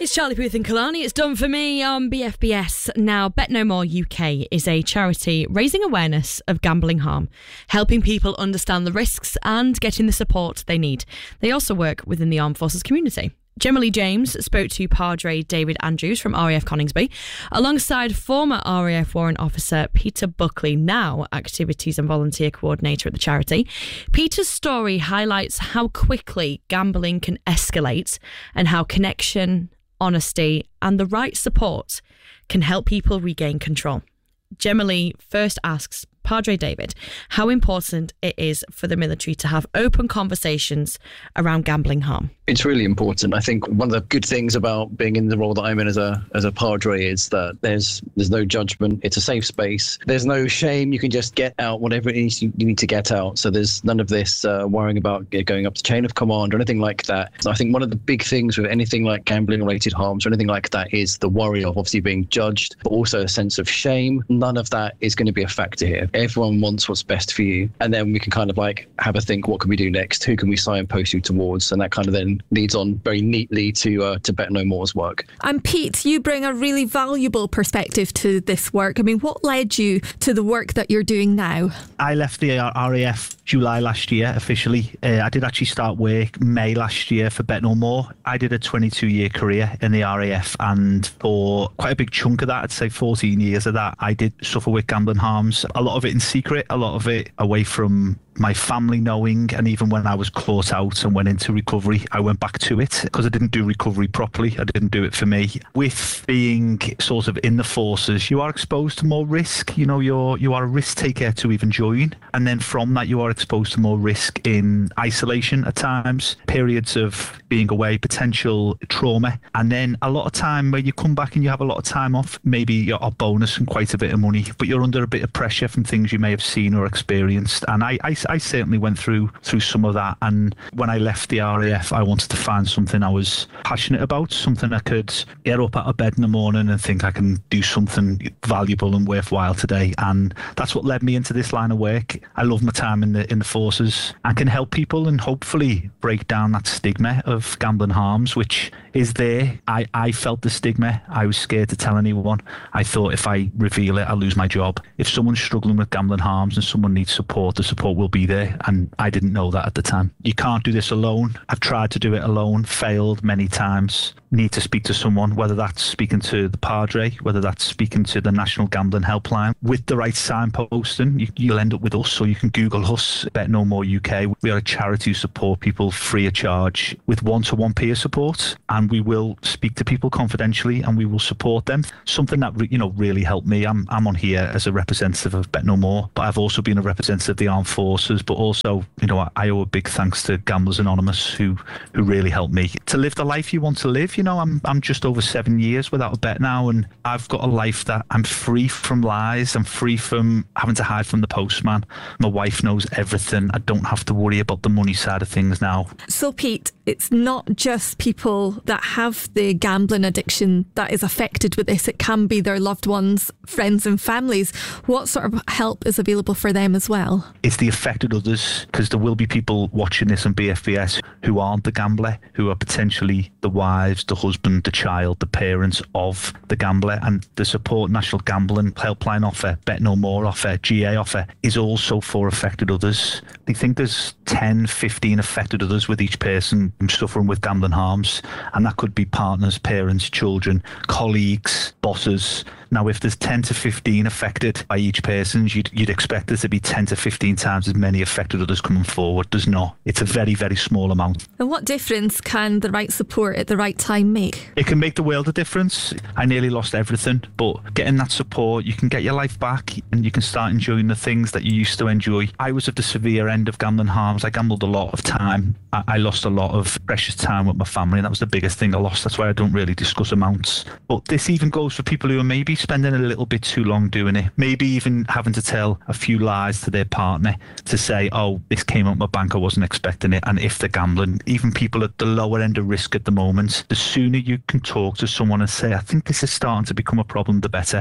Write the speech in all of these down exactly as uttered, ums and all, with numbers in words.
It's Charlie Puth and Kalani. It's done for me on B F B S. Now, Bet No More U K is a charity raising awareness of gambling harm, helping people understand the risks and getting the support they need. They also work within the armed forces community. Gemma Lee James spoke to Padre David Andrews from R A F Coningsby, alongside former R A F Warrant Officer Peter Buckley, now Activities and Volunteer Coordinator at the charity. Peter's story highlights how quickly gambling can escalate and how connection, honesty and the right support can help people regain control. Gemma Lee first asks Padre David how important it is for the military to have open conversations around gambling harm. It's really important. I think one of the good things about being in the role that I'm in as a as a padre is that there's there's no judgment. It's a safe space. There's no shame. You can just get out whatever it is you need to get out. So there's none of this uh, worrying about going up to chain of command or anything like that. So I think one of the big things with anything like gambling related harms or anything like that is the worry of obviously being judged, but also a sense of shame. None of that is going to be a factor here. Everyone wants what's best for you. And then we can kind of like have a think, what can we do next? Who can we signpost you towards? And that kind of then leads on very neatly to uh, to Bet No More's work. And Pete, you bring a really valuable perspective to this work. I mean, what led you to the work that you're doing now? I left the R A F July last year officially. Uh, I did actually start work May last year for Bet No More. I did a twenty-two year career in the R A F, and for quite a big chunk of that, I'd say fourteen years of that, I did suffer with gambling harms. A lot of it in secret, a lot of it away from my family knowing, and even when I was caught out and went into recovery, I went back to it because I didn't do recovery properly. I didn't do it for me. With being sort of in the forces, you are exposed to more risk. You know, you're you are a risk taker to even join, and then from that you are exposed to more risk in isolation at times, periods of being away, potential trauma, and then a lot of time where you come back and you have a lot of time off, maybe you're a bonus and quite a bit of money, but you're under a bit of pressure from things you may have seen or experienced. And I, I I certainly went through through some of that, and when I left the R A F I wanted to find something I was passionate about, something I could get up out of bed in the morning and think I can do something valuable and worthwhile today. And that's what led me into this line of work. I love my time in the in the forces and can help people and hopefully break down that stigma of gambling harms, which is there. I, I felt the stigma. I was scared to tell anyone. I thought if I reveal it, I'll lose my job. If someone's struggling with gambling harms and someone needs support, the support will be there, and I didn't know that at the time. You can't do this alone. I've tried to do it alone, failed many times. Need to speak to someone, whether that's speaking to the Padre, whether that's speaking to the National Gambling Helpline. With the right signposting, you, you'll end up with us, or you can Google us, Bet No More U K. We are a charity who support people free of charge with one-to-one peer support, and we will speak to people confidentially and we will support them. Something that you know really helped me. I'm I'm on here as a representative of Bet No More, but I've also been a representative of the armed forces. But also, you know, I, I owe a big thanks to Gamblers Anonymous, who who really helped me to live the life you want to live. You know, I'm I'm just over seven years without a bet now, and I've got a life that I'm free from lies. I'm free from having to hide from the postman. My wife knows everything. I don't have to worry about the money side of things now. So, Pete, it's not just people that have the gambling addiction that is affected with this. It can be their loved ones, friends and families. What sort of help is available for them as well? It's the affected others, because there will be people watching this on B F B S who aren't the gambler, who are potentially the wives, the husband, the child, the parents of the gambler. And the support National Gambling Helpline offer, Bet No More offer, G A offer is also for affected others. They think there's ten, fifteen affected others with each person suffering with gambling harms, and that could be partners, parents, children, colleagues, bosses. Now, if there's ten to fifteen affected by each person, you'd, you'd expect there to be ten to fifteen times as many affected others coming forward. There's not. It's a very, very small amount. And what difference can the right support at the right time make? It can make the world a difference. I nearly lost everything, but getting that support, you can get your life back and you can start enjoying the things that you used to enjoy. I was at the severe end of gambling harms. I gambled a lot of time. I, I lost a lot of precious time with my family, and that was the biggest thing I lost. That's why I don't really discuss amounts. But this even goes for people who are maybe spending a little bit too long doing it, maybe even having to tell a few lies to their partner to say, oh, this came out my bank, I wasn't expecting it. And if they're gambling, even people at the lower end of risk at the moment, the sooner you can talk to someone and say, I think this is starting to become a problem, the better.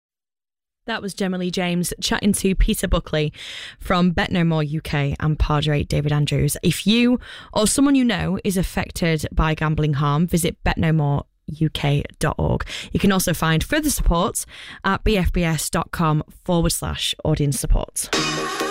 That was Gemma Lee James chatting to Peter Buckley from Bet No More U K and Padre David Andrews. If you or someone you know is affected by gambling harm, visit bet no more U K dot org. You can also find further support at bfbs.com forward slash audience support.